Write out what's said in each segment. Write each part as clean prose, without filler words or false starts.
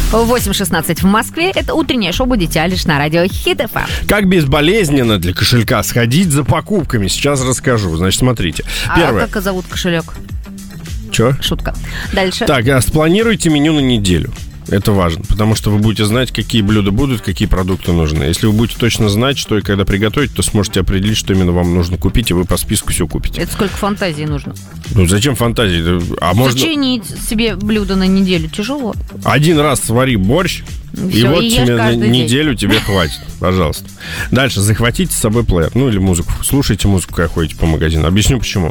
8:16 в Москве. Это утреннее шоу «Будете лишь» на радио Хит ФМ. Как безболезненно для кошелька сходить за покупками, сейчас расскажу. Значит, смотрите. Первое. А как зовут кошелек? Чё? Шутка. Дальше. Так, спланируйте меню на неделю. Это важно, потому что вы будете знать, какие блюда будут, какие продукты нужны. Если вы будете точно знать, что и когда приготовить, то сможете определить, что именно вам нужно купить, и вы по списку все купите. Это сколько фантазии нужно? Ну, зачем фантазии? Сочинить себе блюдо на неделю тяжело. Один раз свари борщ, и Всё, вот и тебе на неделю день. тебе хватит. Пожалуйста. Дальше. Захватите с собой плеер. Ну, или музыку. Слушайте музыку, когда ходите по магазину. Объясню, почему.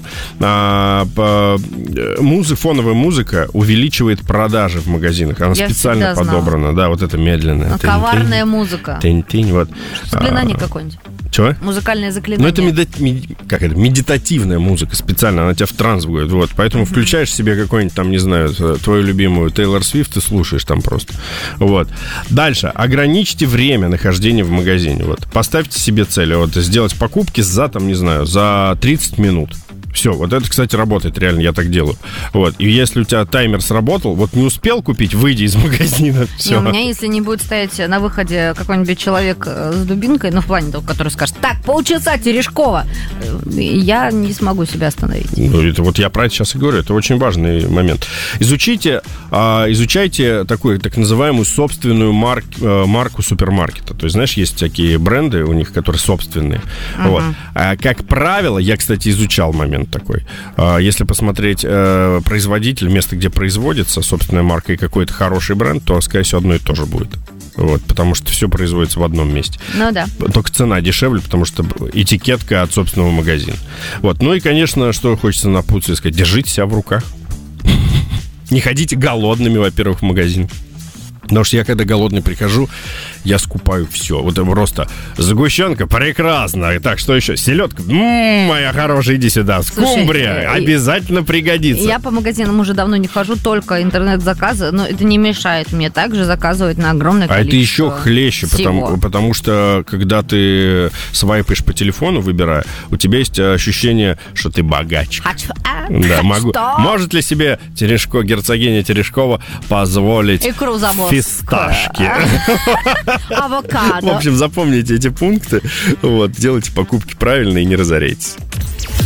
Фоновая музыка увеличивает продажи в магазинах. Она специально подобрана. Да, вот это медленная. Коварная музыка. Тынь-тынь, вот. Заклинание какое-нибудь. Чего? Музыкальное заклинание. Ну, это медитативная музыка специально, она тебя в транс вводит. Вот, поэтому включаешь себе какой-нибудь там, не знаю, твою любимую Тейлор Свифт и слушаешь там просто. Вот. Дальше. Ограничьте время нахождения в магазине. Вот. Поставьте себе цель. Вот, сделать покупки за 30 минут. Все, вот это, кстати, работает реально, я так делаю. Вот, и если у тебя таймер сработал, вот не успел купить, выйди из магазина, все. И у меня, если не будет стоять на выходе какой-нибудь человек с дубинкой, ну, в плане того, который скажет: так, полчаса, Терешкова, я не смогу себя остановить. Ну, это вот я про это сейчас и говорю, это очень важный момент. Изучайте такую, так называемую собственную марку супермаркета. То есть, знаешь, есть такие бренды у них, которые собственные. Вот. Как правило, я, кстати, изучал момент такой. Если посмотреть производитель, место, где производится собственная марка и какой-то хороший бренд, то, скорее всего, одно и то же будет. Вот, потому что все производится в одном месте. Ну да. Только цена дешевле, потому что этикетка от собственного магазина. Вот. Ну и, конечно, что хочется напутствовать, сказать: держите себя в руках. Не ходите голодными, во-первых, в магазин. Потому что я, когда голодный прихожу, я скупаю все. Вот это просто сгущенка прекрасно. Так, что еще? Селедка. Моя хорошая, иди сюда. Скумбрия обязательно пригодится. Я по магазинам уже давно не хожу, только интернет-заказы, но это не мешает мне также заказывать на огромное количество. А это еще хлеще, потому что, когда ты свайпаешь по телефону, выбирая, у тебя есть ощущение, что ты богач. Да, могу. Может ли себе герцогиня Терешкова позволить икру за бок, фисташки? Авокадо. В общем, запомните эти пункты. Вот, делайте покупки правильно и не разоряйтесь.